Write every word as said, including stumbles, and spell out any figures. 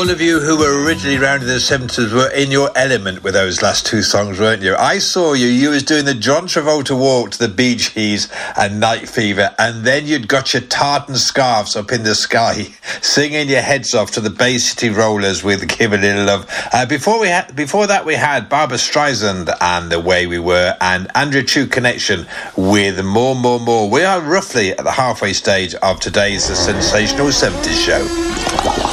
all of you who were originally around in the seventies were in your element with those last two songs, weren't you? I saw you. You was doing the John Travolta walk to the Bee Gees and Night Fever, and then you'd got your tartan scarves up in the sky, singing your heads off to the Bay City Rollers with "Give a Little Love." Uh, before we had, before that, we had Barbra Streisand and "The Way We Were," and Andrew True Connection with "More, More, More." We are roughly at the halfway stage of today's The Sensational seventies Show.